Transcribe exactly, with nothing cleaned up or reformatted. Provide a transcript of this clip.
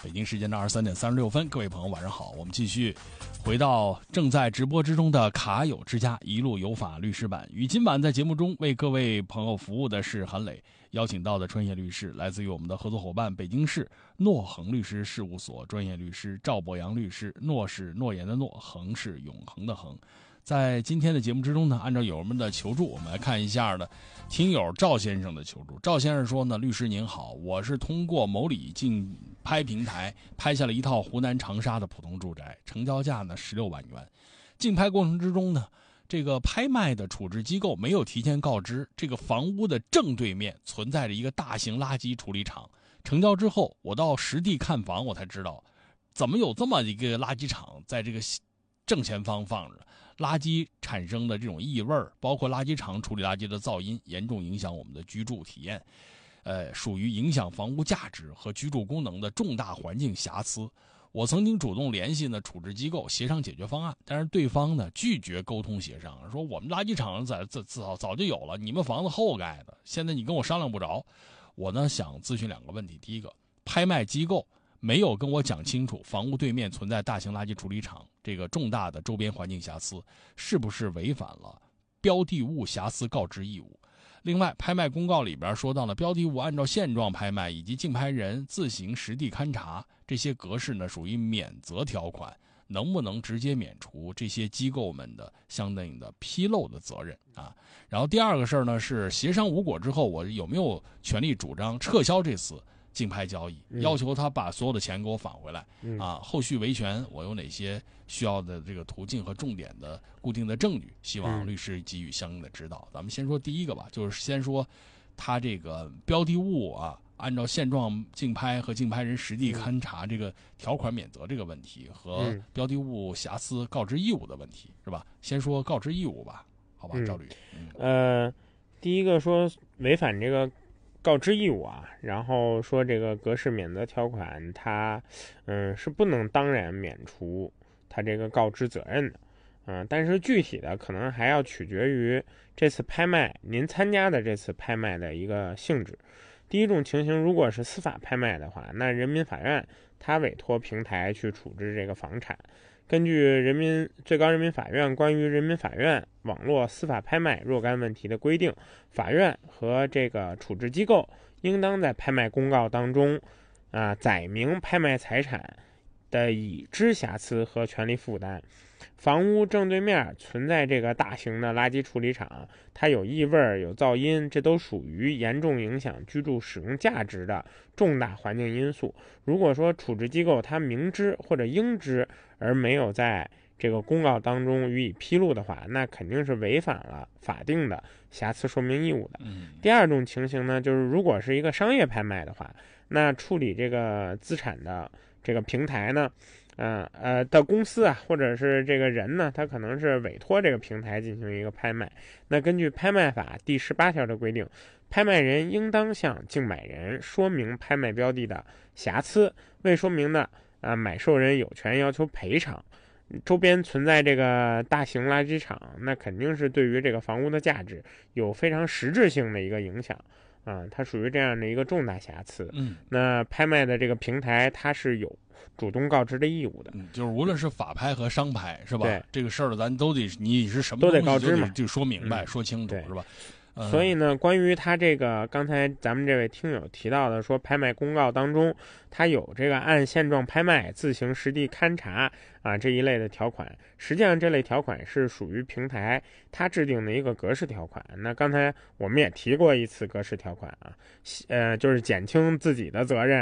北京时间的二十三点三十六分，各位朋友晚上好，我们继续回到正在直播之中的卡友之家一路有法律师版。与今晚在节目中为各位朋友服务的是韩磊，邀请到的专业律师来自于我们的合作伙伴北京市诺恒律师事务所专业律师赵博阳律师，诺是诺言的诺，恒是永恒的恒。在今天的节目之中呢，按照友们的求助，我们来看一下呢，听友赵先生的求助。赵先生说呢，律师您好，我是通过某理竞拍平台拍下了一套湖南长沙的普通住宅，成交价呢十六万元。竞拍过程之中呢，这个拍卖的处置机构没有提前告知，这个房屋的正对面存在着一个大型垃圾处理厂。成交之后，我到实地看房，我才知道，怎么有这么一个垃圾场在这个正前方放着。垃圾产生的这种异味，包括垃圾场处理垃圾的噪音，严重影响我们的居住体验，呃，属于影响房屋价值和居住功能的重大环境瑕疵。我曾经主动联系呢处置机构协商解决方案，但是对方呢拒绝沟通协商，说我们垃圾场在早早早就有了，你们房子后盖的，现在你跟我商量不着。我呢想咨询两个问题，第一个，拍卖机构没有跟我讲清楚房屋对面存在大型垃圾处理厂这个重大的周边环境瑕疵，是不是违反了标的物瑕疵告知义务？另外，拍卖公告里边说到了标的物按照现状拍卖以及竞拍人自行实地勘查，这些格式呢属于免责条款，能不能直接免除这些机构们的相应的纰漏的责任啊？然后第二个事儿呢是协商无果之后，我有没有权利主张撤销这次竞拍交易，要求他把所有的钱给我返回来、嗯、啊！后续维权我有哪些需要的这个途径和重点的固定的证据？希望律师给予相应的指导。嗯、咱们先说第一个吧，就是先说他这个标的物啊，按照现状竞拍和竞拍人实地勘查这个条款免责这个问题，和标的物瑕疵告知义务的问题，是吧？先说告知义务吧，好吧，赵律师。 嗯，呃，第一个说违反这个告知义务啊，然后说这个格式免责条款它嗯是不能当然免除它这个告知责任的，嗯，但是具体的可能还要取决于这次拍卖您参加的这次拍卖的一个性质。第一种情形，如果是司法拍卖的话，那人民法院他委托平台去处置这个房产，根据人民最高人民法院关于人民法院网络司法拍卖若干问题的规定，法院和这个处置机构应当在拍卖公告当中啊载明拍卖财产的已知瑕疵和权利负担。房屋正对面存在这个大型的垃圾处理厂，它有异味有噪音，这都属于严重影响居住使用价值的重大环境因素。如果说处置机构它明知或者应知而没有在这个公告当中予以披露的话，那肯定是违反了法定的瑕疵说明义务的。 嗯、 第二种情形呢，就是如果是一个商业拍卖的话，那处理这个资产的这个平台呢，呃呃的公司啊，或者是这个人呢，他可能是委托这个平台进行一个拍卖。那根据拍卖法第十八条的规定，拍卖人应当向竞买人说明拍卖标的的瑕疵，未说明的啊，买受人有权要求赔偿。周边存在这个大型垃圾场，那肯定是对于这个房屋的价值有非常实质性的一个影响啊，它属于这样的一个重大瑕疵。 嗯， 那拍卖的这个平台它是有主动告知的义务的。 嗯，就是无论是法拍和商拍，是吧？ 对， 这个事儿咱都得你是什么都得告知嘛， 就说明白、 嗯、 说清楚，是吧？ 所以呢，关于他这个刚才咱们这位听友提到的说拍卖公告当中他有这个按现状拍卖自行实地勘查啊这一类的条款，实际上这类条款是属于平台它制定的一个格式条款。那刚才我们也提过一次格式条款啊，呃就是减轻自己的责任